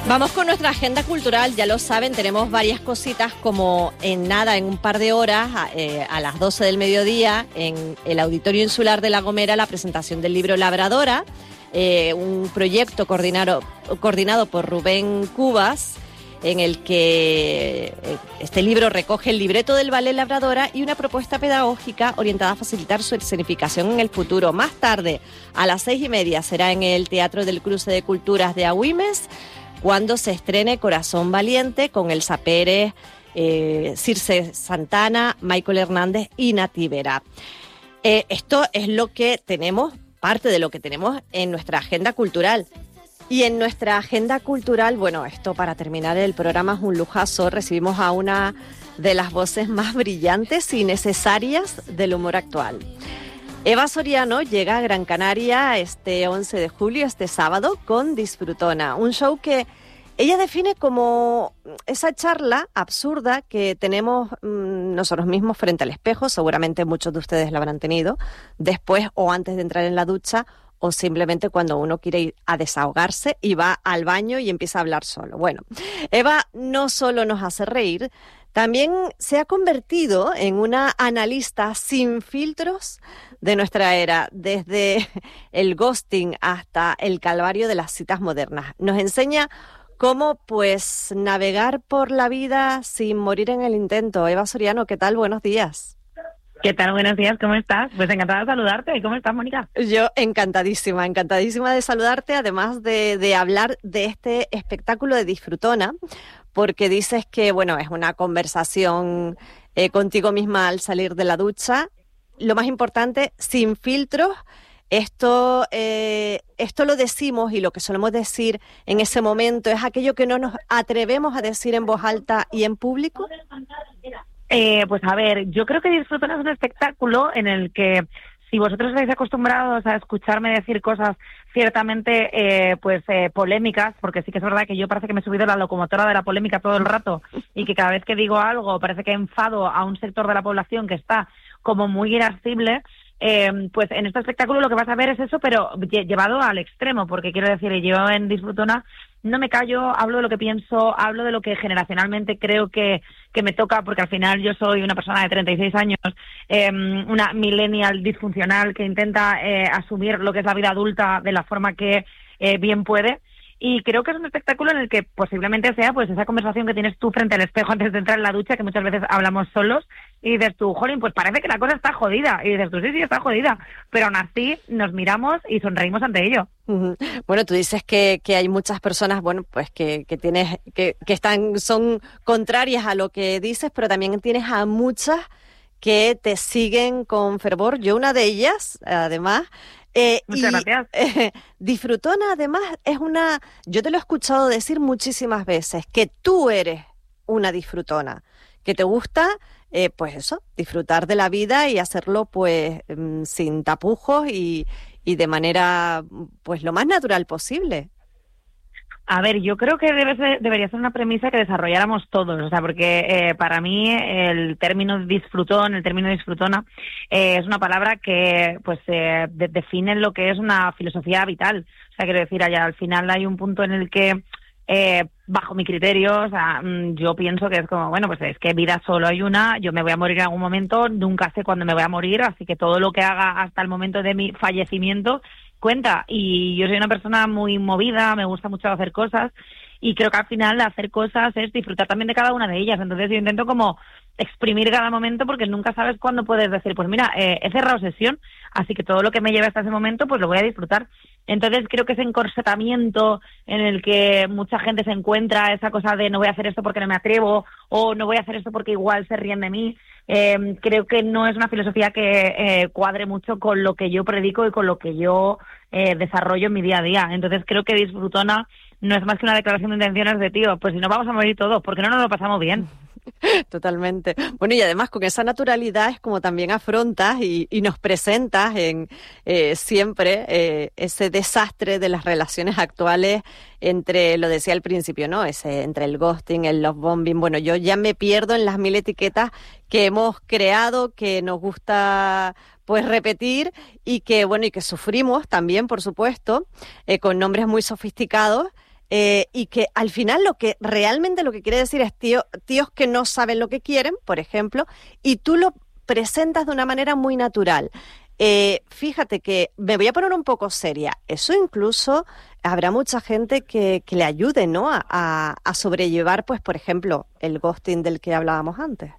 Vamos con nuestra agenda cultural, ya lo saben, tenemos varias cositas como en un par de horas, a las 12 del mediodía, en el Auditorio Insular de La Gomera, la presentación del libro Labradora, un proyecto coordinado por Rubén Cubas, en el que este libro recoge el libreto del ballet Labradora y una propuesta pedagógica orientada a facilitar su escenificación en el futuro. Más tarde, a las 6:30, será en el Teatro del Cruce de Culturas de Agüimes, cuando se estrene Corazón Valiente con Elsa Pérez, Circe Santana, Michael Hernández y Nati Vera. Esto es lo que tenemos, parte de lo que tenemos en nuestra agenda cultural. Y en nuestra agenda cultural, bueno, esto para terminar el programa es un lujazo. Recibimos a una de las voces más brillantes y necesarias del humor actual. Eva Soriano llega a Gran Canaria este 11 de julio, este sábado, con Disfrutona, un show que ella define como esa charla absurda que tenemos nosotros mismos frente al espejo. Seguramente muchos de ustedes la habrán tenido después o antes de entrar en la ducha, o simplemente cuando uno quiere ir a desahogarse y va al baño y empieza a hablar solo. Bueno, Eva no solo nos hace reír, también se ha convertido en una analista sin filtros de nuestra era, desde el ghosting hasta el calvario de las citas modernas. Nos enseña cómo, pues, navegar por la vida sin morir en el intento. Eva Soriano, ¿qué tal? Buenos días. ¿Qué tal? Buenos días, ¿cómo estás? Pues encantada de saludarte. ¿Cómo estás, Mónica? Yo encantadísima de saludarte, además de hablar de este espectáculo de Disfrutona, porque dices que, bueno, es una conversación contigo misma al salir de la ducha. Lo más importante, sin filtros. Esto lo decimos, y lo que solemos decir en ese momento es aquello que no nos atrevemos a decir en voz alta y en público. Pues a ver, yo creo que Disfrutona es un espectáculo en el que, si vosotros estáis acostumbrados a escucharme decir cosas ciertamente polémicas, porque sí que es verdad que yo parece que me he subido la locomotora de la polémica todo el rato y que cada vez que digo algo parece que enfado a un sector de la población que está como muy irascible, pues en este espectáculo lo que vas a ver es eso, pero llevado al extremo, porque quiero decir, yo en Disfrutona no me callo, hablo de lo que pienso, hablo de lo que generacionalmente creo que me toca, porque al final yo soy una persona de 36 años, una millennial disfuncional que intenta asumir lo que es la vida adulta de la forma que bien puede. Y creo que es un espectáculo en el que posiblemente sea pues esa conversación que tienes tú frente al espejo antes de entrar en la ducha, que muchas veces hablamos solos, y dices tú, jolín, pues parece que la cosa está jodida. Y dices tú, sí, está jodida. Pero aún así nos miramos y sonreímos ante ello. Bueno, tú dices que hay muchas personas, bueno, pues que son contrarias a lo que dices, pero también tienes a muchas que te siguen con fervor. Yo una de ellas, además. Muchas gracias. Disfrutona, además, yo te lo he escuchado decir muchísimas veces, que tú eres una disfrutona, que te gusta, pues eso, disfrutar de la vida y hacerlo, pues, sin tapujos y de manera, pues, lo más natural posible. A ver, yo creo que debería ser una premisa que desarrolláramos todos, o sea, porque para mí el término disfrutón, el término disfrutona, es una palabra que pues define lo que es una filosofía vital. O sea, quiero decir, allá al final hay un punto en el que, bajo mi criterio, o sea, yo pienso que es como, bueno, pues es que vida solo hay una, yo me voy a morir en algún momento, nunca sé cuándo me voy a morir, así que todo lo que haga hasta el momento de mi fallecimiento cuenta. Y yo soy una persona muy movida, me gusta mucho hacer cosas, y creo que al final hacer cosas es disfrutar también de cada una de ellas. Entonces yo intento como exprimir cada momento, porque nunca sabes cuándo puedes decir, pues mira, he cerrado sesión, así que todo lo que me lleve hasta ese momento pues lo voy a disfrutar. Entonces creo que ese encorsetamiento en el que mucha gente se encuentra, esa cosa de no voy a hacer esto porque no me atrevo, o no voy a hacer esto porque igual se ríen de mí, creo que no es una filosofía que cuadre mucho con lo que yo predico y con lo que yo desarrollo en mi día a día. Entonces creo que Disfrutona no es más que una declaración de intenciones de, tío, pues si no vamos a morir todos, ¿por qué no nos lo pasamos bien? Totalmente. Bueno, y además con esa naturalidad es como también afrontas y nos presentas en siempre ese desastre de las relaciones actuales entre, lo decía al principio, ¿no? Entre el ghosting, el love bombing. Bueno, yo ya me pierdo en las 1000 etiquetas que hemos creado, que nos gusta pues repetir y que, bueno, y que sufrimos también, por supuesto, con nombres muy sofisticados. y que al final lo que quiere decir es tíos que no saben lo que quieren, por ejemplo, y tú lo presentas de una manera muy natural. Fíjate que me voy a poner un poco seria. Eso incluso habrá mucha gente que le ayude, ¿no? A sobrellevar, pues, por ejemplo, el ghosting del que hablábamos antes.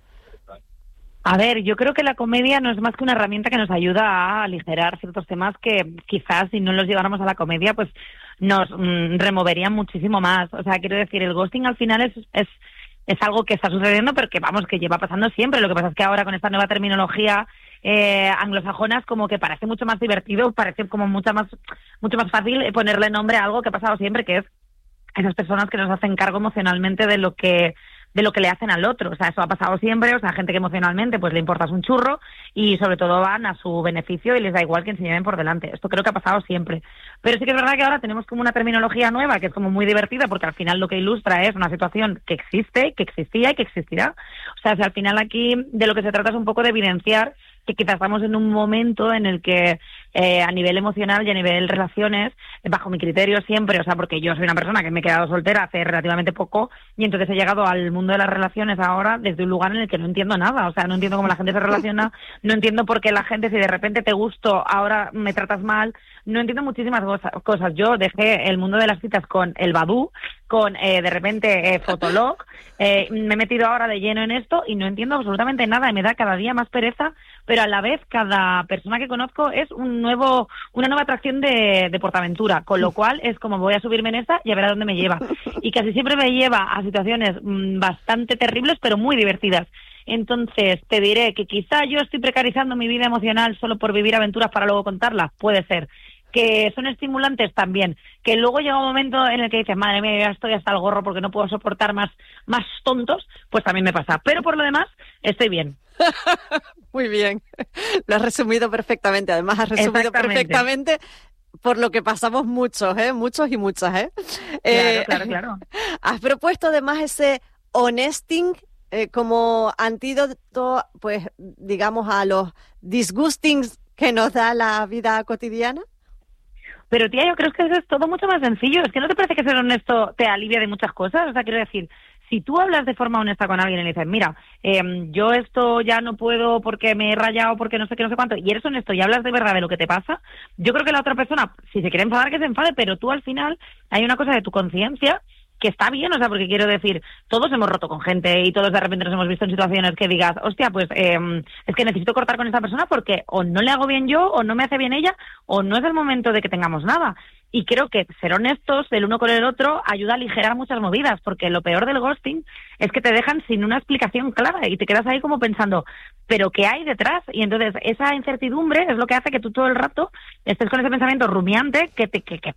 A ver, yo creo que la comedia no es más que una herramienta que nos ayuda a aligerar ciertos temas que quizás si no los lleváramos a la comedia, pues nos removerían muchísimo más. O sea, quiero decir, el ghosting al final es algo que está sucediendo, pero que vamos, que lleva pasando siempre. Lo que pasa es que ahora con esta nueva terminología anglosajona es como que parece mucho más divertido, parece como mucho más fácil ponerle nombre a algo que ha pasado siempre, que es esas personas que nos hacen cargo emocionalmente de lo que le hacen al otro. O sea, eso ha pasado siempre. O sea, gente que emocionalmente pues le importas un churro y sobre todo van a su beneficio y les da igual que se lleven por delante. Esto creo que ha pasado siempre. Pero sí que es verdad que ahora tenemos como una terminología nueva que es como muy divertida, porque al final lo que ilustra es una situación que existe, que existía y que existirá. O sea, si al final aquí de lo que se trata es un poco de evidenciar que quizás estamos en un momento en el que a nivel emocional y a nivel relaciones, bajo mi criterio siempre, o sea, porque yo soy una persona que me he quedado soltera hace relativamente poco y entonces he llegado al mundo de las relaciones ahora desde un lugar en el que no entiendo nada. O sea, no entiendo cómo la gente se relaciona, no entiendo por qué la gente, si de repente te gusto, ahora me tratas mal, no entiendo muchísimas cosas. Yo dejé el mundo de las citas con el Badoo, con de repente Fotolog, me he metido ahora de lleno en esto y no entiendo absolutamente nada y me da cada día más pereza, pero a la vez cada persona que conozco es una nueva atracción de PortAventura, con lo cual es como voy a subirme en esta y a ver a dónde me lleva. Y casi siempre me lleva a situaciones bastante terribles, pero muy divertidas. Entonces, te diré que quizá yo estoy precarizando mi vida emocional solo por vivir aventuras para luego contarlas, puede ser. Que son estimulantes también, que luego llega un momento en el que dices, madre mía, ya estoy hasta el gorro porque no puedo soportar más tontos, pues también me pasa. Pero por lo demás, estoy bien. Muy bien, lo has resumido perfectamente, además has resumido perfectamente por lo que pasamos muchos y muchas, Claro. Has propuesto además ese honesting como antídoto, pues, digamos, a los disgustings que nos da la vida cotidiana. Pero tía, yo creo que eso es todo mucho más sencillo. Es que ¿no te parece que ser honesto te alivia de muchas cosas? O sea, quiero decir, si tú hablas de forma honesta con alguien y le dices, mira, yo esto ya no puedo porque me he rayado, porque no sé qué, no sé cuánto, y eres honesto y hablas de verdad de lo que te pasa, yo creo que la otra persona, si se quiere enfadar, que se enfade, pero tú al final hay una cosa de tu conciencia que está bien, o sea, porque quiero decir, todos hemos roto con gente y todos de repente nos hemos visto en situaciones que digas, hostia, pues es que necesito cortar con esta persona porque o no le hago bien yo, o no me hace bien ella, o no es el momento de que tengamos nada. Y creo que ser honestos el uno con el otro ayuda a aligerar muchas movidas, porque lo peor del ghosting es que te dejan sin una explicación clara y te quedas ahí como pensando, ¿pero qué hay detrás? Y entonces esa incertidumbre es lo que hace que tú todo el rato estés con ese pensamiento rumiante que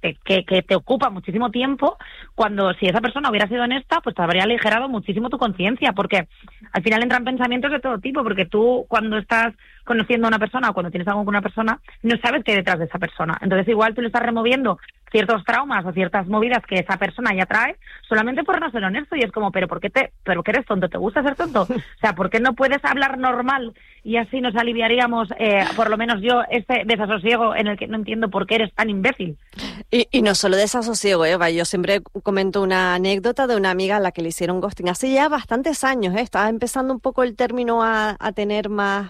te ocupa muchísimo tiempo, cuando si esa persona hubiera sido honesta, pues te habría aligerado muchísimo tu conciencia, porque al final entran pensamientos de todo tipo, porque tú cuando estás conociendo a una persona o cuando tienes algo con una persona, no sabes qué hay detrás de esa persona. Entonces igual tú le estás removiendo ciertos traumas o ciertas movidas que esa persona ya trae solamente por no ser honesto, y es como, pero que eres tonto, ¿te gusta ser tonto? O sea, ¿por qué no puedes hablar normal? Y así nos aliviaríamos, por lo menos yo, este desasosiego en el que no entiendo por qué eres tan imbécil. Y no solo desasosiego, Eva, yo siempre comento una anécdota de una amiga a la que le hicieron ghosting hace ya bastantes años, estaba empezando un poco el término a tener más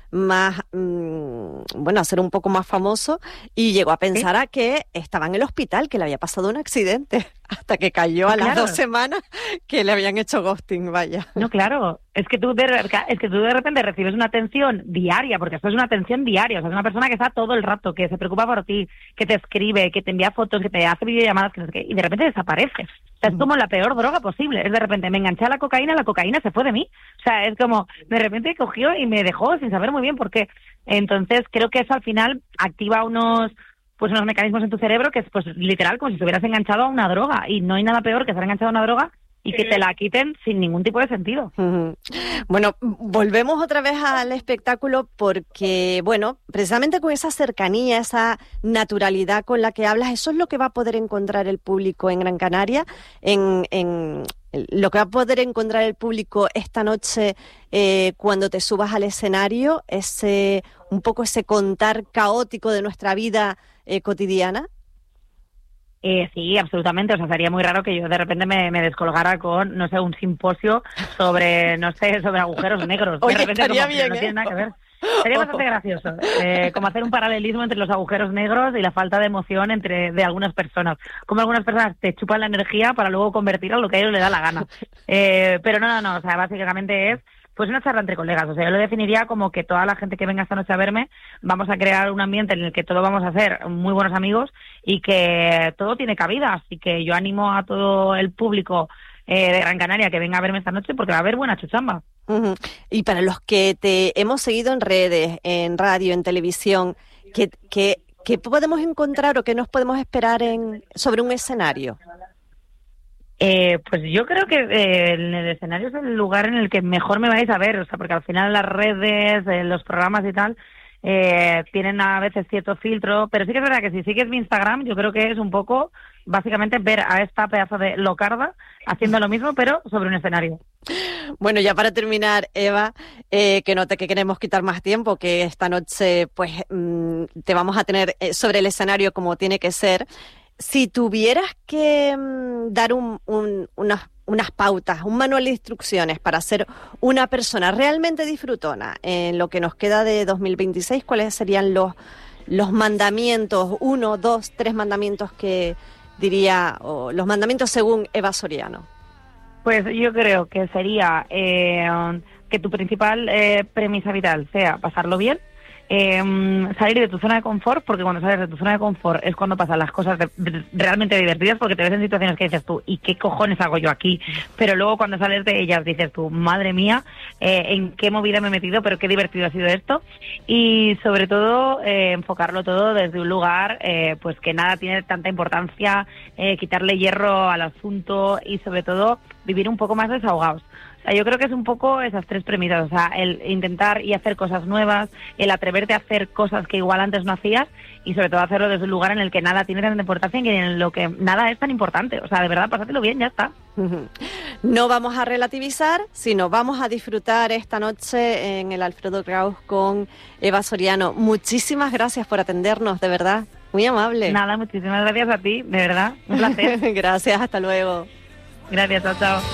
bueno, a ser un poco más famoso, y llegó a pensar a que estaba en el hospital, que le había pasado un accidente, hasta que cayó a las 2 semanas que le habían hecho ghosting, vaya. No, claro, es que tú de repente recibes una atención diaria, porque esto es una atención diaria, o sea, es una persona que está todo el rato, que se preocupa por ti, que te escribe, que te envía fotos, que te hace videollamadas, que no sé qué, y de repente desaparece. O sea, es como la peor droga posible. Es de repente me enganché a la cocaína se fue de mí. O sea, es como de repente cogió y me dejó sin saber muy bien por qué. Entonces creo que eso al final activa unos mecanismos en tu cerebro que es pues literal como si te hubieras enganchado a una droga, y no hay nada peor que estar enganchado a una droga y que te la quiten sin ningún tipo de sentido. Bueno, volvemos otra vez al espectáculo porque, bueno, precisamente con esa cercanía, esa naturalidad con la que hablas, eso es lo que va a poder encontrar el público en Gran Canaria, en lo que va a poder encontrar el público esta noche cuando te subas al escenario, un poco ese contar caótico de nuestra vida cotidiana. Sí, absolutamente. O sea, sería muy raro que yo de repente me descolgara con, no sé, un simposio sobre, no sé, sobre agujeros negros. Oye, de repente estaría como bien, no ¿eh? tiene nada que ver. Sería bastante gracioso. Como hacer un paralelismo entre los agujeros negros y la falta de emoción de algunas personas. Como algunas personas te chupan la energía para luego convertirla en lo que a ellos les da la gana. Pero no. O sea, básicamente es pues una charla entre colegas. O sea, yo lo definiría como que toda la gente que venga esta noche a verme vamos a crear un ambiente en el que todos vamos a ser muy buenos amigos y que todo tiene cabida. Así que yo animo a todo el público de Gran Canaria que venga a verme esta noche porque va a haber buena chuchamba. Uh-huh. Y para los que te hemos seguido en redes, en radio, en televisión, ¿qué podemos encontrar o qué nos podemos esperar sobre un escenario? Pues yo creo que el escenario es el lugar en el que mejor me vais a ver, o sea, porque al final las redes, los programas y tal, tienen a veces cierto filtro, pero sí que es verdad que si sigues mi Instagram, yo creo que es un poco, básicamente, ver a esta pedazo de locarda haciendo lo mismo, pero sobre un escenario. Bueno, ya para terminar, Eva, que no te queremos quitar más tiempo, que esta noche pues te vamos a tener sobre el escenario como tiene que ser. Si tuvieras que dar unas pautas, un manual de instrucciones para ser una persona realmente disfrutona en lo que nos queda de 2026, ¿cuáles serían los mandamientos, 1, 2, 3 mandamientos que diría, o los mandamientos según Eva Soriano? Pues yo creo que sería que tu principal premisa vital sea pasarlo bien, salir de tu zona de confort, porque cuando sales de tu zona de confort es cuando pasan las cosas realmente divertidas, porque te ves en situaciones que dices tú, ¿y qué cojones hago yo aquí? Pero luego cuando sales de ellas dices tú, madre mía, ¿en qué movida me he metido? Pero qué divertido ha sido esto. Y sobre todo, enfocarlo todo desde un lugar pues que nada tiene tanta importancia, quitarle hierro al asunto y sobre todo vivir un poco más desahogados. O sea, yo creo que es un poco esas 3 premisas, o sea, el intentar y hacer cosas nuevas, el atreverte a hacer cosas que igual antes no hacías y sobre todo hacerlo desde un lugar en el que nada tiene tanta importancia y en lo que nada es tan importante. O sea, de verdad, pásatelo bien, ya está. No vamos a relativizar, sino vamos a disfrutar esta noche en el Alfredo Kraus con Eva Soriano. Muchísimas gracias por atendernos, de verdad, muy amable. Nada, muchísimas gracias a ti, de verdad, un placer. Gracias, hasta luego. Gracias, chao, chao.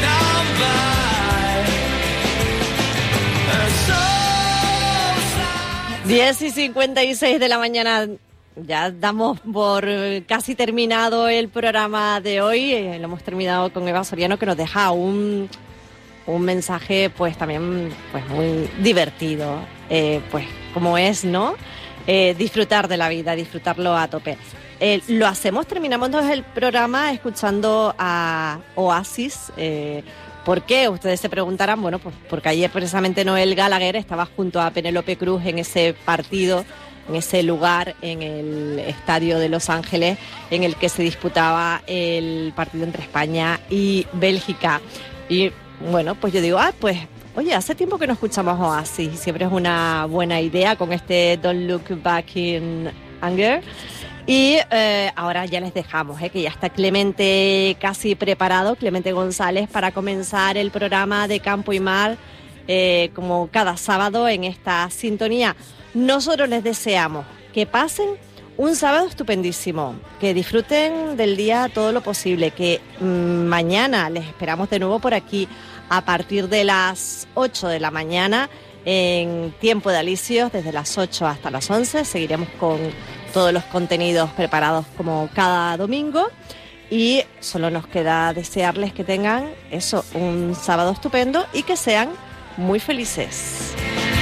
10:56 de la mañana, ya damos por casi terminado el programa de hoy, lo hemos terminado con Eva Soriano, que nos deja un mensaje pues también pues muy divertido, pues como es, ¿no? Disfrutar de la vida, disfrutarlo a tope. Terminamos el programa escuchando a Oasis. ¿Por qué? Ustedes se preguntarán. Bueno, pues porque ayer precisamente Noel Gallagher estaba junto a Penélope Cruz en ese partido, en ese lugar, en el estadio de Los Ángeles, en el que se disputaba el partido entre España y Bélgica. Y bueno, pues yo digo, pues oye, hace tiempo que no escuchamos Oasis, siempre es una buena idea con este Don't Look Back in Anger. Y ahora ya les dejamos, que ya está Clemente casi preparado, Clemente González, para comenzar el programa de Campo y Mar, como cada sábado en esta sintonía. Nosotros les deseamos que pasen un sábado estupendísimo, que disfruten del día todo lo posible, que mañana les esperamos de nuevo por aquí a partir de las 8 de la mañana en Tiempo de Alicios, desde las 8 hasta las 11. Seguiremos con todos los contenidos preparados como cada domingo y solo nos queda desearles que tengan un sábado estupendo y que sean muy felices.